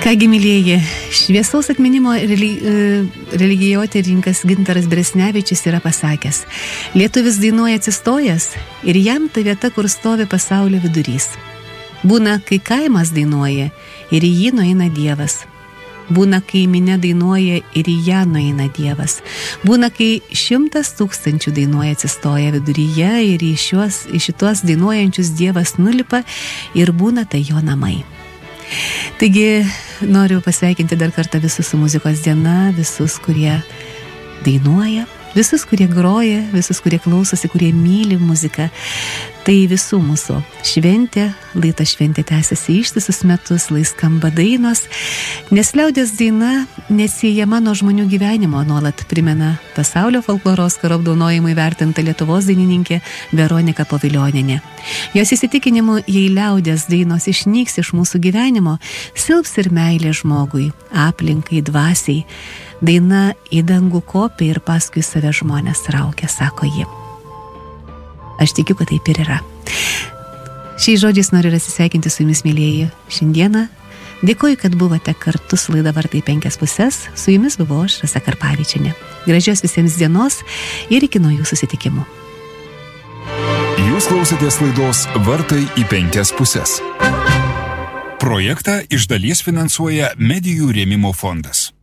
Kągi, mylieji, šviesaus atminimo religijotyrininkas Gintaras Beresnevičius yra pasakęs: lietuvis dainuoja atsistojęs ir jam ta vieta, kur stovi pasaulio vidurys. Būna, kai kaimas dainuoja ir į jį nueina Dievas. Būna, kai minia dainuoja ir į ją nueina Dievas. Būna, kai 100 000 dainuoja atsistoja viduryje ir į šitos dainuojančius Dievas nulipa ir būna tai jo namai. Taigi noriu pasveikinti dar kartą visus su muzikos diena, visus, kurie dainuoja, visus, kurie groja, visus, kurie klausosi, kurie myli muziką. Tai visų mūsų šventė, laita šventė tęsiasi ištisus metus, lai skamba dainos, nes liaudies daina neatsiejama nuo žmonių gyvenimo, nuolat primena pasaulio folkloro Oskaro apdovanojimui vertinta Lietuvos dainininkė Veronika Povilionienė. Jos įsitikinimu, jei liaudies dainos išnyks iš mūsų gyvenimo, silps ir meilė žmogui, aplinkai, dvasiai. Daina į dangų kopia ir paskui save žmonės traukia, sako ji. Aš tikiu, kad taip ir yra. Šiais žodžiais noriu atsisveikinti su jumis, mylieji, šiandieną. Dėkoju, kad buvote kartu su laida Vartai 5 Su jumis buvau aš, Rasa Karpavičienė. Gražios visiems dienos ir iki naujų susitikimų. Jūs klausėtės laidos Vartai į 5 Projektą iš dalies finansuoja Medijų rėmimo fondas.